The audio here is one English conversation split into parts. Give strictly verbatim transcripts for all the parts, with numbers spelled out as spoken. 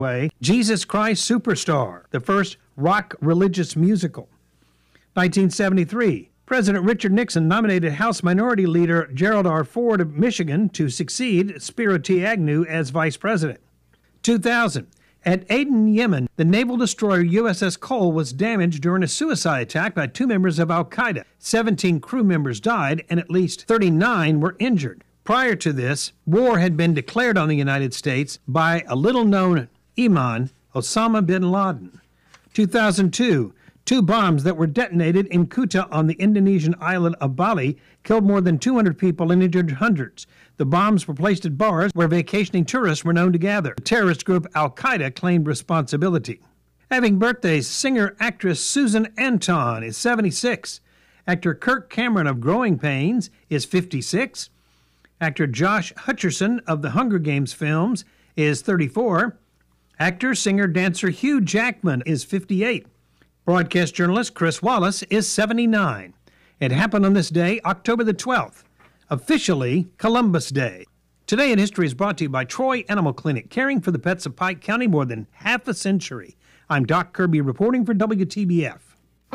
Way, Jesus Christ Superstar, the first rock religious musical. nineteen seventy-three, President Richard Nixon nominated House Minority Leader Gerald R. Ford of Michigan to succeed Spiro T. Agnew as vice president. two thousand, at Aden, Yemen, the naval destroyer U S S Cole was damaged during a suicide attack by two members of al-Qaeda. seventeen crew members died and at least thirty-nine were injured. Prior to this, war had been declared on the United States by a little-known imam, Osama bin Laden. two thousand two, two bombs that were detonated in Kuta on the Indonesian island of Bali killed more than two hundred people and injured hundreds. The bombs were placed at bars where vacationing tourists were known to gather. The terrorist group al-Qaeda claimed responsibility. Having birthdays, singer-actress Susan Anton is seventy-six. Actor Kirk Cameron of Growing Pains is fifty-six. Actor Josh Hutcherson of the Hunger Games films is thirty-four. Actor, singer, dancer Hugh Jackman is fifty-eight. Broadcast journalist Chris Wallace is seventy-nine. It happened on this day, October the twelfth, officially Columbus Day. Today in History is brought to you by Troy Animal Clinic, caring for the pets of Pike County more than half a century. I'm Doc Kirby reporting for W T B F.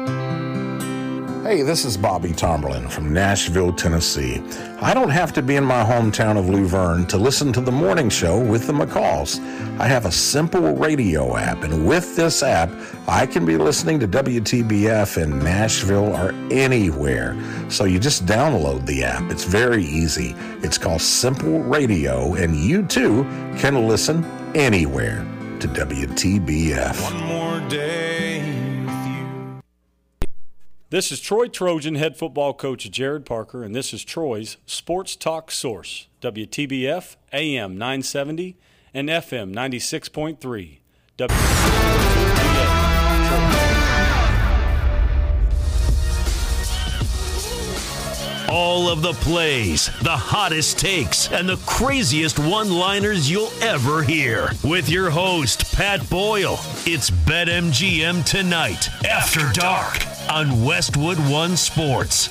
Hey, this is Bobby Tomberlin from Nashville, Tennessee. I don't have to be in my hometown of Luverne to listen to the morning show with the McCalls. I have a simple radio app, and with this app, I can be listening to W T B F in Nashville or anywhere. So you just download the app. It's very easy. It's called Simple Radio, and you too can listen anywhere to W T B F. One more day with you. This is Troy Trojan head football coach Jared Parker, and this is Troy's Sports Talk Source, W T B F, A M nine seventy, and F M ninety-six point three. W T B F. All of the plays, the hottest takes, and the craziest one-liners you'll ever hear. With your host, Pat Boyle. It's BetMGM Tonight, After Dark, on Westwood One Sports.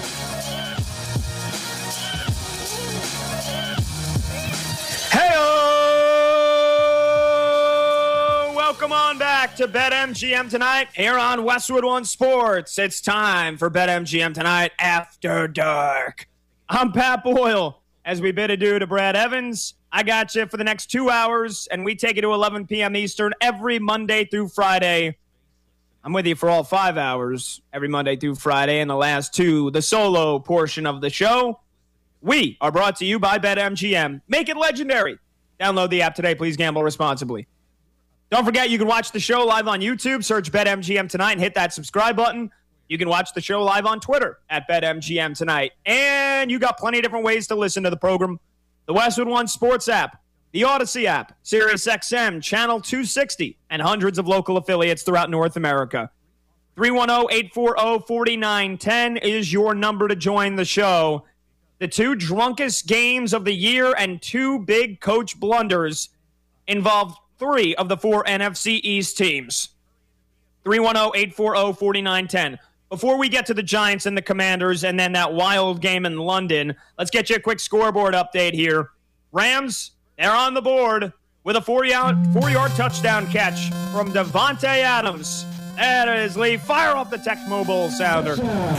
Hey-o! Welcome on back to BetMGM Tonight here on Westwood One Sports. It's time for BetMGM Tonight After Dark. I'm Pat Boyle. As we bid adieu to Brad Evans, I got you for the next two hours, and we take it to eleven p.m. Eastern every Monday through Friday. I'm with you for all five hours every Monday through Friday, and the last two, the solo portion of the show. We are brought to you by BetMGM. Make it legendary. Download the app today. Please gamble responsibly. Don't forget, you can watch the show live on YouTube. Search BetMGM Tonight and hit that subscribe button. You can watch the show live on Twitter at BetMGM Tonight. And you got plenty of different ways to listen to the program. The Westwood One Sports app, the Odyssey app, Sirius X M, Channel two sixty, and hundreds of local affiliates throughout North America. three one zero, eight four zero, four nine one zero is your number to join the show. The two drunkest games of the year and two big coach blunders involved three of the four N F C East teams. three one zero, eight four zero, four nine one zero. Before we get to the Giants and the Commanders and then that wild game in London, let's get you a quick scoreboard update here. Rams, they're on the board with a four-yard touchdown catch from Davante Adams. That is Lee. Fire up the Tech Mobile sounder.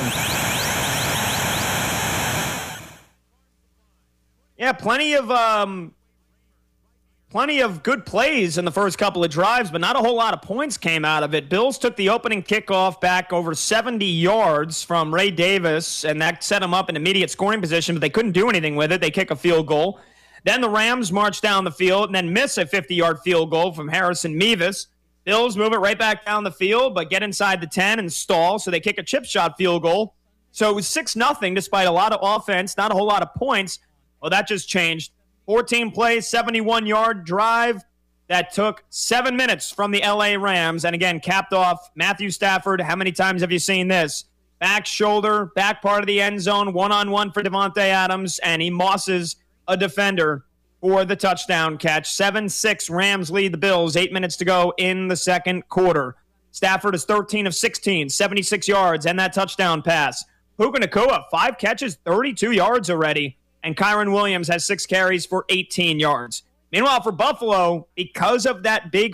Yeah, plenty of um, plenty of good plays in the first couple of drives, but not a whole lot of points came out of it. Bills took the opening kickoff back over seventy yards from Ray Davis, and that set them up in immediate scoring position, but they couldn't do anything with it. They kick a field goal. Then the Rams march down the field and then miss a fifty-yard field goal from Harrison Mevis. Bills move it right back down the field, but get inside the ten and stall, so they kick a chip shot field goal. So it was six nothing despite a lot of offense, not a whole lot of points. Well, that just changed. fourteen plays, seventy-one-yard drive that took seven minutes from the L A Rams. And again, capped off Matthew Stafford. How many times have you seen this? Back shoulder, back part of the end zone, one-on-one for Davante Adams, and he mosses a defender for the touchdown catch. seven six, Rams lead the Bills. Eight minutes to go in the second quarter. Stafford is thirteen of sixteen, seventy-six yards, and that touchdown pass. Puka Nacua, five catches, thirty-two yards already. And Kyron Williams has six carries for eighteen yards. Meanwhile, for Buffalo, because of that big